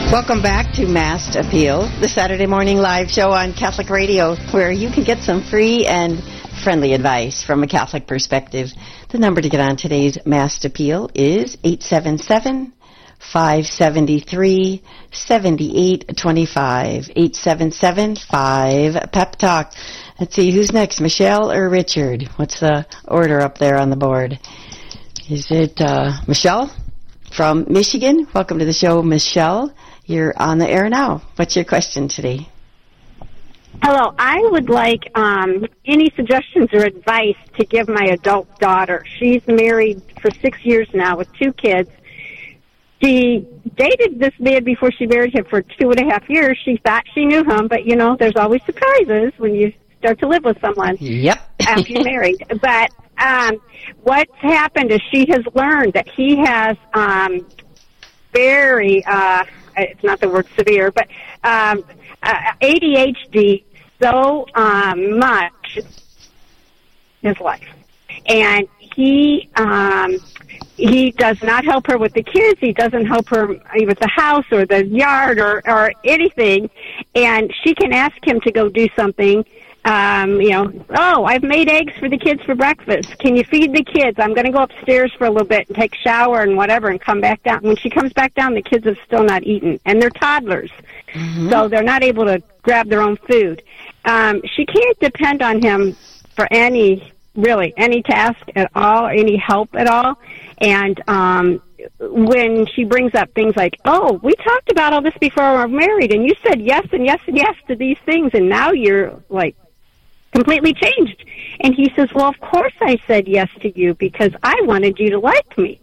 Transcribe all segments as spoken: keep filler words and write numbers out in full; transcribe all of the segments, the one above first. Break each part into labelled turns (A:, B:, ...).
A: Welcome back to Mast Appeal, the Saturday morning live show on Catholic Radio, where you can get some free and friendly advice from a Catholic perspective. The number to get on today's Mast Appeal is eight seven seven, five seven three, seven eight two five, eight seven seven, five, Pep Talk. Let's see, who's next, Michelle or Richard? What's the order up there on the board? Is it uh, Michelle from Michigan? Welcome to the show, Michelle. You're on the air now. What's your question today?
B: Hello. I would like um, any suggestions or advice to give my adult daughter. She's married for six years now with two kids. She dated this man before she married him for two and a half years. She thought she knew him, but, you know, there's always surprises when you start to live with someone.
A: Yep.
B: After you're married. But um, what's happened is she has learned that he has um, very... Uh, it's not the word severe, but um, uh, A D H D so um, much in his life. And he um, he does not help her with the kids. He doesn't help her with the house or the yard or, or anything. And she can ask him to go do something. Um, you know, oh, I've made eggs for the kids for breakfast. Can you feed the kids? I'm going to go upstairs for a little bit and take a shower and whatever and come back down. When she comes back down, the kids have still not eaten. And they're toddlers, mm-hmm. so they're not able to grab their own food. Um, she can't depend on him for any, really, any task at all, any help at all. And um, when she brings up things like, oh, we talked about all this before we were married, and you said yes and yes and yes to these things, and now you're, like, completely changed. And he says, well, of course I said yes to you because I wanted you to like me.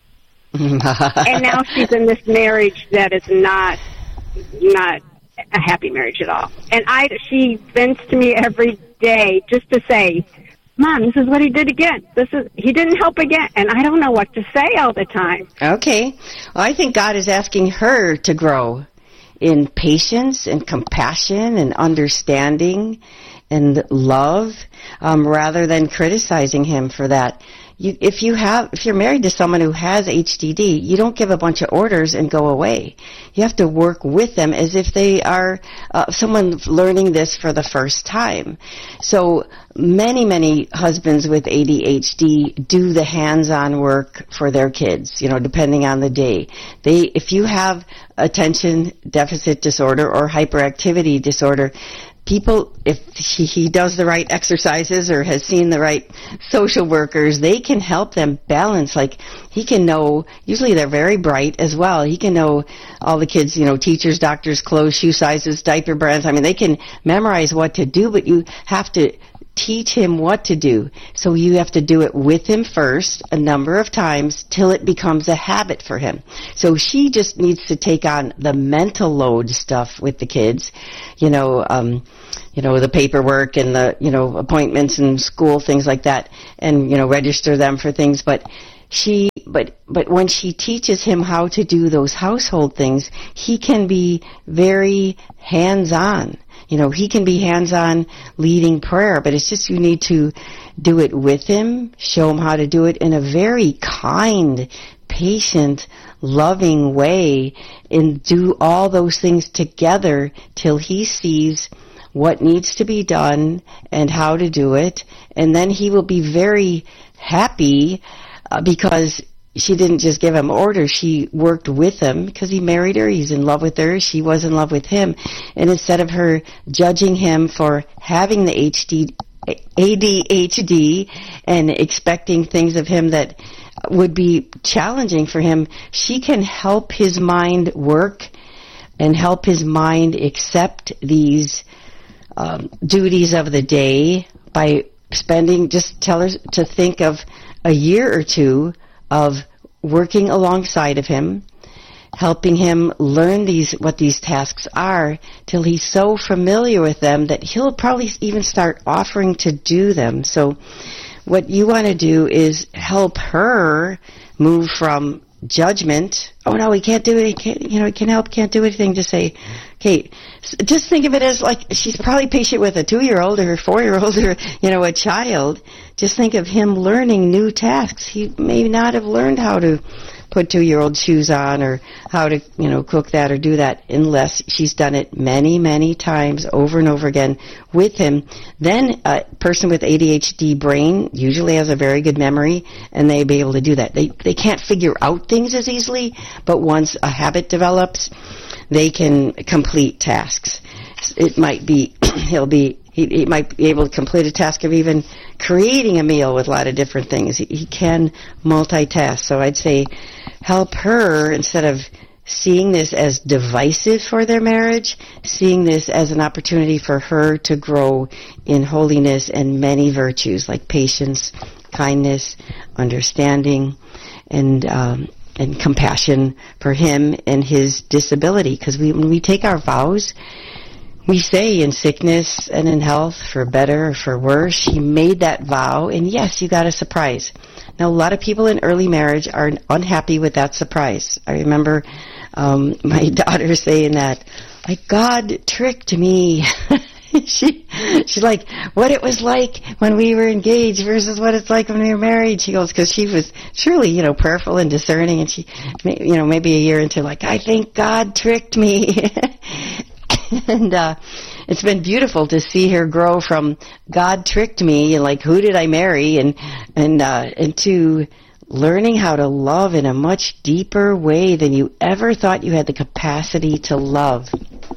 B: And now she's in this marriage that is not not a happy marriage at all. And I, she vents to me every day just to say, Mom, this is what he did again. This is he didn't help again. And I don't know what to say all the time.
A: Okay. Well, I think God is asking her to grow in patience and compassion and understanding and love, um, rather than criticizing him for that. You, if you have, if you're married to someone who has H D D, you don't give a bunch of orders and go away. You have to work with them as if they are uh, someone learning this for the first time. So many, many husbands with A D H D do the hands-on work for their kids, you know, depending on the day. They, if you have attention deficit disorder or hyperactivity disorder, people, if he, he does the right exercises or has seen the right social workers, they can help them balance. Like, he can know, usually they're very bright as well. He can know all the kids, you know, teachers, doctors, clothes, shoe sizes, diaper brands. I mean, they can memorize what to do, but you have to teach him what to do. So you have to do it with him first a number of times till it becomes a habit for him. So she just needs to take on the mental load stuff with the kids, you know, um, you know, the paperwork and the, you know, appointments and school, things like that, and, you know, register them for things. But she, but, but when she teaches him how to do those household things, he can be very hands-on. You know, he can be hands-on leading prayer, but it's just you need to do it with him, show him how to do it in a very kind, patient, loving way, and do all those things together till he sees what needs to be done and how to do it, and then he will be very happy uh, because she didn't just give him orders. She worked with him because he married her. He's in love with her. She was in love with him. And instead of her judging him for having the H D, A D H D and expecting things of him that would be challenging for him, she can help his mind work and help his mind accept these um, duties of the day by spending, just tell her to think of a year or two of working alongside of him, helping him learn these what these tasks are till he's so familiar with them that he'll probably even start offering to do them. So what you want to do is help her move from judgment, oh no, he can't do it, he can't, you know, he can help, can't do anything, to say, okay, just think of it as like she's probably patient with a two-year-old or a four-year-old or, you know, a child. Just think of him learning new tasks. He may not have learned how to put two-year-old shoes on or how to, you know, cook that or do that unless she's done it many, many times over and over again with him. Then a person with A D H D brain usually has a very good memory, and they'll be able to do that. They they can't figure out things as easily, but once a habit develops, they can complete tasks. It might be, he'll be, he, he might be able to complete a task of even creating a meal with a lot of different things. He, he can multitask. So I'd say help her, instead of seeing this as divisive for their marriage, seeing this as an opportunity for her to grow in holiness and many virtues like patience, kindness, understanding, and um, and compassion for him and his disability. Because we, when we take our vows, we say in sickness and in health, for better or for worse, she made that vow, and yes, you got a surprise. Now, a lot of people in early marriage are unhappy with that surprise. I remember um, my daughter saying that, like, God tricked me. she, she's like, what it was like when we were engaged versus what it's like when we were married. She goes, because she was surely, you know, prayerful and discerning, and she, you know, maybe a year into, like, I think God tricked me. And uh, it's been beautiful to see her grow from God tricked me and like, who did I marry, and and uh, into learning how to love in a much deeper way than you ever thought you had the capacity to love.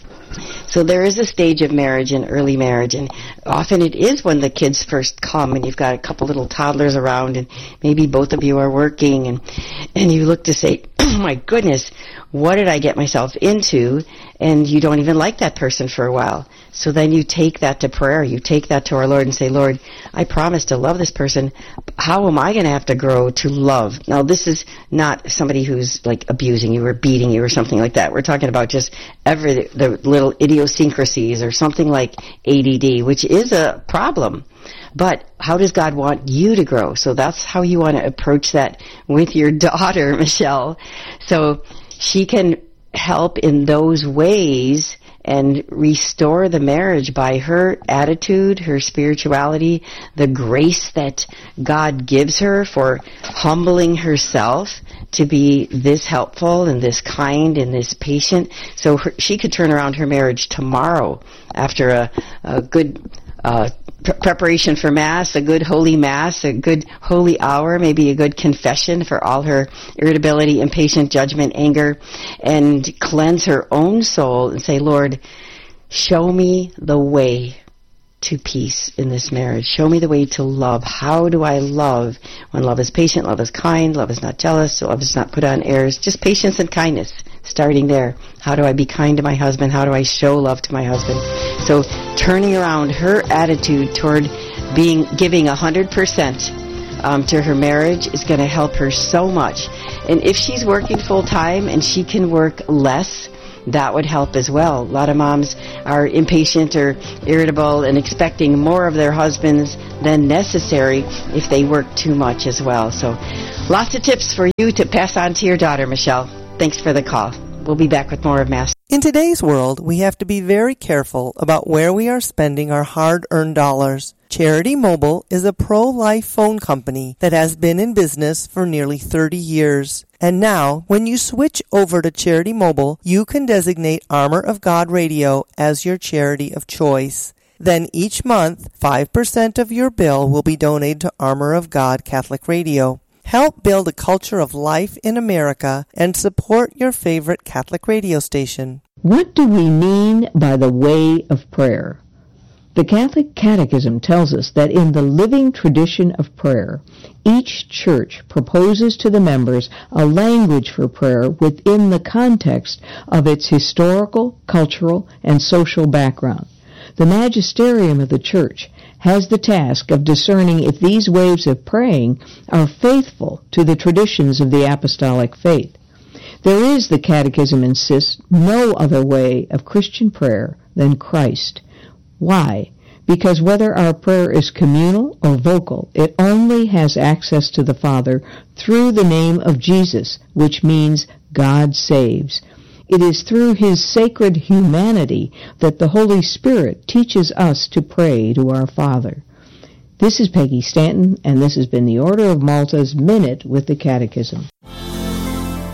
A: So there is a stage of marriage in early marriage, and often it is when the kids first come and you've got a couple little toddlers around and maybe both of you are working, and and you look to say, oh my goodness, what did I get myself into? And you don't even like that person for a while. So then you take that to prayer. You take that to our Lord and say, Lord, I promise to love this person. How am I going to have to grow to love? Now, this is not somebody who's like abusing you or beating you or something like that. We're talking about just every the little idiosyncrasies or something like A D D, which is a problem. But how does God want you to grow? So that's how you want to approach that with your daughter, Michelle. So she can help in those ways and restore the marriage by her attitude, her spirituality, the grace that God gives her for humbling herself to be this helpful and this kind and this patient. So her, she could turn around her marriage tomorrow after a, a good uh preparation for Mass, a good holy Mass, a good holy hour, maybe a good confession for all her irritability, impatient judgment, anger, and cleanse her own soul and say, Lord, show me the way to peace in this marriage. Show me the way to love. How do I love when love is patient, love is kind, love is not jealous, love is not put on airs, just patience and kindness. Starting there. How do I be kind to my husband? How do I show love to my husband? So turning around her attitude toward being giving one hundred percent um, to her marriage is going to help her so much. And if she's working full time and she can work less, that would help as well. A lot of moms are impatient or irritable and expecting more of their husbands than necessary if they work too much as well. So lots of tips for you to pass on to your daughter, Michelle. Thanks for the call. We'll be back with more of Mass.
C: In today's world, we have to be very careful about where we are spending our hard-earned dollars. Charity Mobile is a pro-life phone company that has been in business for nearly thirty years. And now, when you switch over to Charity Mobile, you can designate Armor of God Radio as your charity of choice. Then each month, five percent of your bill will be donated to Armor of God Catholic Radio. Help build a culture of life in America and support your favorite Catholic radio station.
D: What do we mean by the way of prayer? The Catholic Catechism tells us that in the living tradition of prayer, each church proposes to the members a language for prayer within the context of its historical, cultural, and social background. The magisterium of the Church has the task of discerning if these ways of praying are faithful to the traditions of the apostolic faith. There is, the Catechism insists, no other way of Christian prayer than Christ. Why? Because whether our prayer is communal or vocal, it only has access to the Father through the name of Jesus, which means God saves. It is through His sacred humanity that the Holy Spirit teaches us to pray to our Father. This is Peggy Stanton, and this has been the Order of Malta's Minute with the Catechism.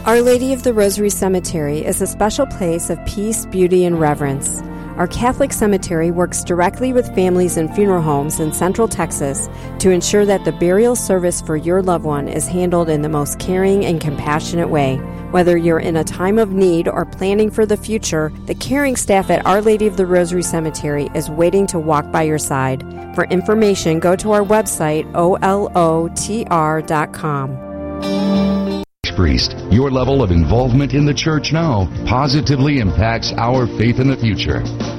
E: Our Lady of the Rosary Cemetery is a special place of peace, beauty, and reverence. Our Catholic cemetery works directly with families and funeral homes in Central Texas to ensure that the burial service for your loved one is handled in the most caring and compassionate way. Whether you're in a time of need or planning for the future, the caring staff at Our Lady of the Rosary Cemetery is waiting to walk by your side. For information, go to our website, O L O T R dot com.
F: Priest, your level of involvement in the church now positively impacts our faith in the future.